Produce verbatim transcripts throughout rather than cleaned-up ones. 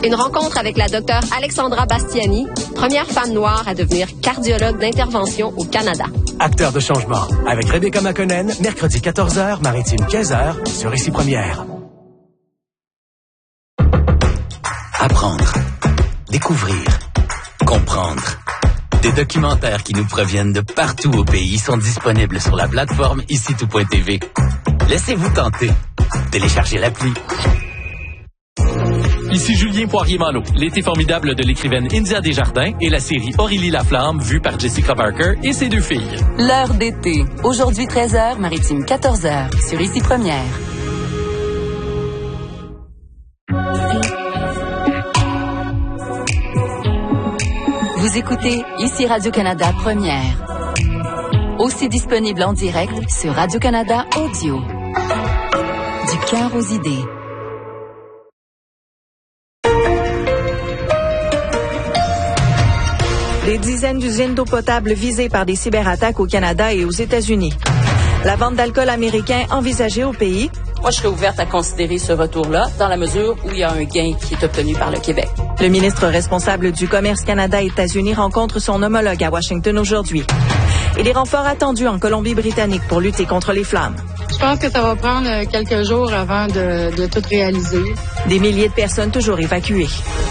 Une rencontre avec la docteure Alexandra Bastiani, première femme noire à devenir cardiologue d'intervention au Canada. Acteur de changement, avec Rebecca McConnell, mercredi quatorze heures, Maritime quinze heures, sur Ici Première. Apprendre, découvrir, comprendre. Des documentaires qui nous proviennent de partout au pays sont disponibles sur la plateforme ici tout point t v. Laissez-vous tenter. Téléchargez l'appli. Ici Julien Poirier-Malo, l'été formidable de l'écrivaine India Desjardins et la série Aurélie Laflamme vue par Jessica Barker et ses deux filles. L'heure d'été. Aujourd'hui treize heures, Maritime quatorze heures, sur Ici Première. Vous écoutez Ici Radio-Canada Première. Aussi disponible en direct sur Radio-Canada Audio. Du cœur aux idées. Des dizaines d'usines d'eau potable visées par des cyberattaques au Canada et aux États-Unis. La vente d'alcool américain envisagée au pays. Moi, je serais ouverte à considérer ce retour-là dans la mesure où il y a un gain qui est obtenu par le Québec. Le ministre responsable du commerce Canada-États-Unis rencontre son homologue à Washington aujourd'hui. Et des renforts attendus en Colombie-Britannique pour lutter contre les flammes. Je pense que ça va prendre quelques jours avant de, de tout réaliser. Des milliers de personnes toujours évacuées.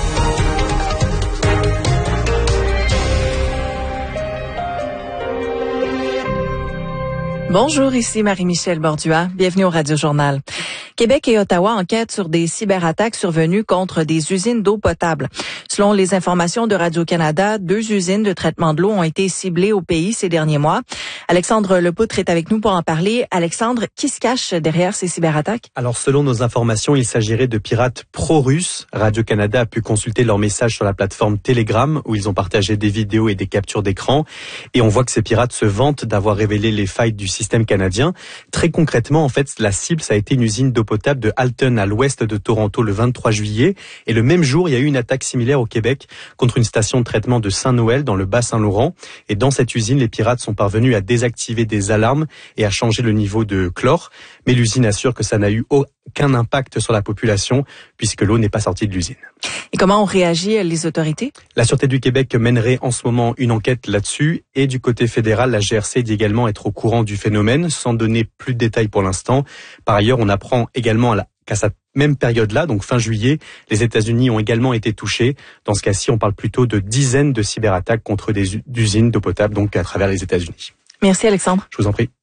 Bonjour, ici Marie-Michel Bordua. Bienvenue au Radio-Journal. Québec et Ottawa enquêtent sur des cyberattaques survenues contre des usines d'eau potable. Selon les informations de Radio-Canada, deux usines de traitement de l'eau ont été ciblées au pays ces derniers mois. Alexandre Lepoutre est avec nous pour en parler. Alexandre, qui se cache derrière ces cyberattaques? Alors, selon nos informations, il s'agirait de pirates pro-russes. Radio-Canada a pu consulter leurs messages sur la plateforme Telegram, où ils ont partagé des vidéos et des captures d'écran. Et on voit que ces pirates se vantent d'avoir révélé les failles du système canadien. Très concrètement, en fait, la cible, ça a été une usine d'eau potable de Halton à l'ouest de Toronto le vingt-trois juillet. Et le même jour, il y a eu une attaque similaire au Québec contre une station de traitement de Saint-Noël dans le Bas-Saint-Laurent. Et dans cette usine, les pirates sont parvenus à désactiver des alarmes et à changer le niveau de chlore. Mais l'usine assure que ça n'a eu aucun impact sur la population puisque l'eau n'est pas sortie de l'usine. Et comment ont réagi les autorités? La Sûreté du Québec mènerait en ce moment une enquête là-dessus. Et du côté fédéral, la G R C dit également être au courant du phénomène, sans donner plus de détails pour l'instant. Par ailleurs, on apprend également à la, qu'à cette même période-là, donc fin juillet, les États-Unis ont également été touchés. Dans ce cas-ci, on parle plutôt de dizaines de cyberattaques contre des usines d'eau potable, donc à travers les États-Unis. Merci Alexandre. Je vous en prie.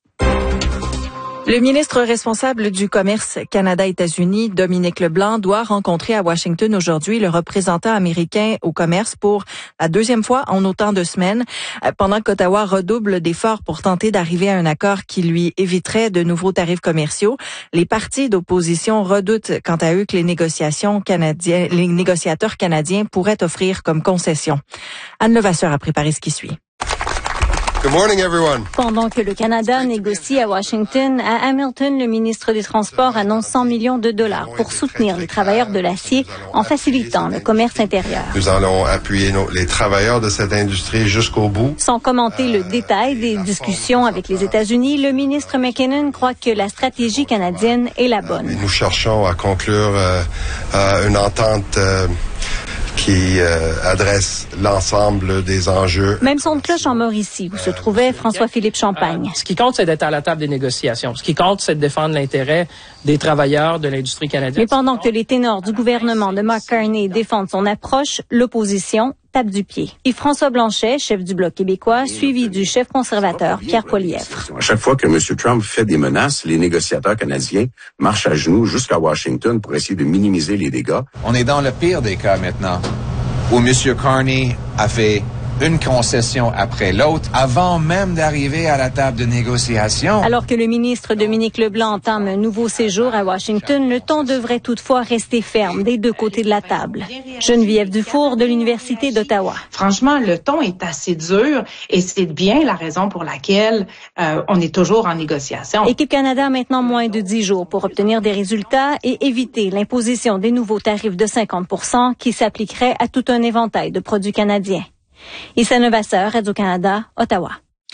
Le ministre responsable du commerce Canada-États-Unis, Dominique Leblanc, doit rencontrer à Washington aujourd'hui le représentant américain au commerce pour la deuxième fois en autant de semaines, pendant qu'Ottawa redouble d'efforts pour tenter d'arriver à un accord qui lui éviterait de nouveaux tarifs commerciaux. Les partis d'opposition redoutent quant à eux que les négociations canadiennes, les négociateurs canadiens pourraient offrir comme concession. Anne Levasseur a préparé ce qui suit. Good morning, everyone. Pendant que le Canada négocie à Washington, à Hamilton, le ministre des Transports annonce cent millions de dollars pour soutenir les travailleurs de l'acier en facilitant le commerce intérieur. Nous allons appuyer nos, les travailleurs de cette industrie jusqu'au bout. Sans commenter le détail des discussions avec les États-Unis, le ministre McKinnon croit que la stratégie canadienne est la bonne. Nous cherchons à conclure euh, euh, une entente euh, qui euh, adresse l'ensemble des enjeux. Même son de cloche en Mauricie, où se trouvait François-Philippe Champagne. Euh, ce qui compte, c'est d'être à la table des négociations. Ce qui compte, c'est de défendre l'intérêt des travailleurs de l'industrie canadienne. Mais pendant que les ténors du gouvernement de Mark Carney défendent son approche, l'opposition tape du pied. Et François Blanchet, chef du Bloc québécois, suivi du chef conservateur Pierre Poilievre. À chaque fois que M. Trump fait des menaces, les négociateurs canadiens marchent à genoux jusqu'à Washington pour essayer de minimiser les dégâts. On est dans le pire des cas maintenant, où M. Carney a fait une concession après l'autre, avant même d'arriver à la table de négociation. Alors que le ministre Dominique Leblanc entame un nouveau séjour à Washington, le ton devrait toutefois rester ferme des deux côtés de la table. Geneviève Dufour de l'Université d'Ottawa. Franchement, le ton est assez dur et c'est bien la raison pour laquelle euh, on est toujours en négociation. Équipe Canada a maintenant moins de dix jours pour obtenir des résultats et éviter l'imposition des nouveaux tarifs de cinquante pour cent qui s'appliqueraient à tout un éventail de produits canadiens. Issa Levasseur, Radio-Canada, Ottawa.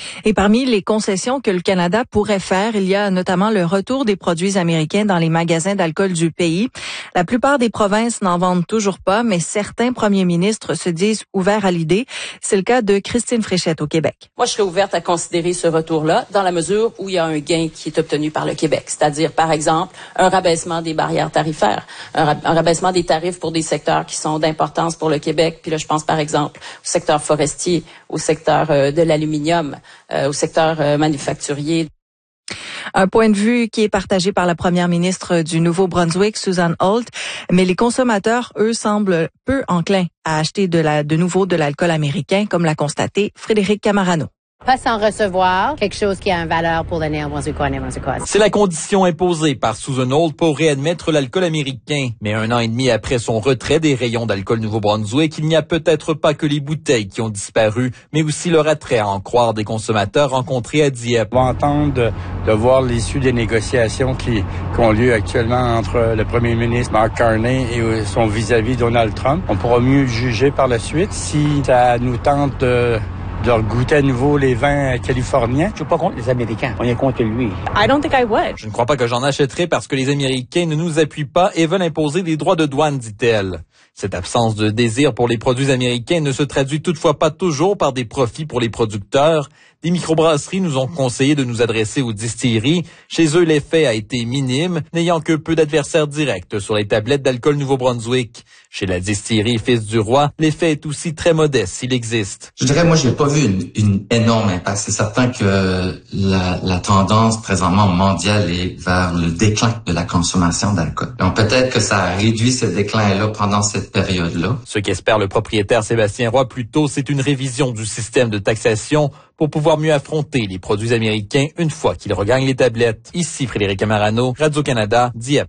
Et parmi les concessions que le Canada pourrait faire, il y a notamment le retour des produits américains dans les magasins d'alcool du pays. La plupart des provinces n'en vendent toujours pas, mais certains premiers ministres se disent ouverts à l'idée. C'est le cas de Christine Fréchette au Québec. Moi, je serais ouverte à considérer ce retour-là dans la mesure où il y a un gain qui est obtenu par le Québec. C'est-à-dire, par exemple, un rabaissement des barrières tarifaires, un, rab- un rabaissement des tarifs pour des secteurs qui sont d'importance pour le Québec. Puis là, je pense par exemple au secteur forestier, au secteur euh, de l'aluminium, euh, au secteur euh, manufacturier. Un point de vue qui est partagé par la première ministre du Nouveau-Brunswick, Susan Holt, mais les consommateurs, eux, semblent peu enclins à acheter de, la, de nouveau de l'alcool américain, comme l'a constaté Frédéric Camarano. Pas sans recevoir quelque chose qui a une valeur pour le Néo-Brunswickois, Néo-Brunswickois. C'est la condition imposée par Susan Holt pour réadmettre l'alcool américain. Mais un an et demi après son retrait des rayons d'alcool Nouveau-Brunswick, il n'y a peut-être pas que les bouteilles qui ont disparu, mais aussi leur attrait à en croire des consommateurs rencontrés à Dieppe. On va entendre de, de voir l'issue des négociations qui, qui ont lieu actuellement entre le premier ministre Mark Carney et son vis-à-vis Donald Trump. On pourra mieux juger par la suite si ça nous tente de... de goûter à nouveau les vins californiens. Je suis pas contre les Américains, on est contre lui. I don't think I would. Je ne crois pas que j'en achèterai parce que les Américains ne nous appuient pas et veulent imposer des droits de douane, dit-elle. Cette absence de désir pour les produits américains ne se traduit toutefois pas toujours par des profits pour les producteurs. Des microbrasseries nous ont conseillé de nous adresser aux distilleries. Chez eux, l'effet a été minime, n'ayant que peu d'adversaires directs sur les tablettes d'alcool Nouveau-Brunswick. Chez la distillerie Fils du Roi, l'effet est aussi très modeste s'il existe. Je dirais, moi, j'ai pas vu une, une énorme impact. C'est certain que la, la tendance présentement mondiale est vers le déclin de la consommation d'alcool. Donc peut-être que ça a réduit ce déclin-là pendant cette période-là. Ce qu'espère le propriétaire Sébastien Roy plutôt, c'est une révision du système de taxation pour pouvoir mieux affronter les produits américains une fois qu'ils regagnent les tablettes. Ici Frédéric Camarano, Radio-Canada, Dieppe.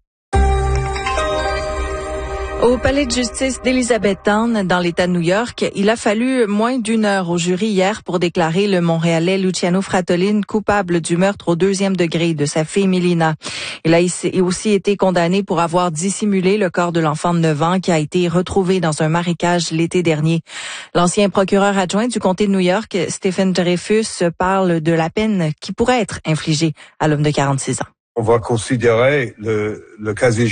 Au palais de justice d'Elizabethtown, dans l'État de New York, il a fallu moins d'une heure au jury hier pour déclarer le Montréalais Luciano Fratellin coupable du meurtre au deuxième degré de sa fille Melina. Il a aussi été condamné pour avoir dissimulé le corps de l'enfant de neuf ans qui a été retrouvé dans un marécage l'été dernier. L'ancien procureur adjoint du comté de New York, Stephen Dreyfus, parle de la peine qui pourrait être infligée à l'homme de quarante-six ans. On va considérer le, le casier